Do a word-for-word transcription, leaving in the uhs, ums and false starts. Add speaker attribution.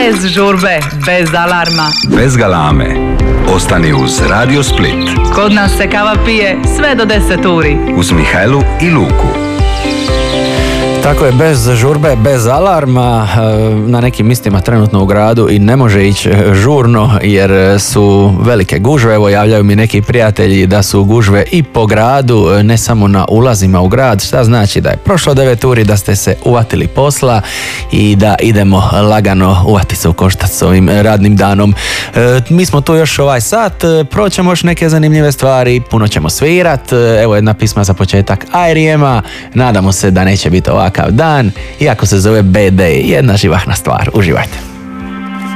Speaker 1: Bez žurbe, bez alarma.
Speaker 2: Bez galame. Ostani uz Radio Split.
Speaker 1: Kod nas se kava pije sve do deset uri.
Speaker 2: Uz Mihajlu i Luku.
Speaker 3: Tako je, bez žurbe, bez alarma. Na nekim mistima trenutno u gradu i ne može ići žurno jer su velike gužve. Evo, javljaju mi neki prijatelji da su gužve i po gradu, ne samo na ulazima u grad. Šta znači da je prošlo devet uri, da ste se uvatili posla i da idemo lagano uvati se u koštac s ovim radnim danom. E, mi smo tu još ovaj sat, proćemo još neke zanimljive stvari, puno ćemo svirat. Evo jedna pisma za početak I R E M-a. Nadamo se da neće biti ovakav dan, iako se zove B D, jedna živahna stvar. Uživajte.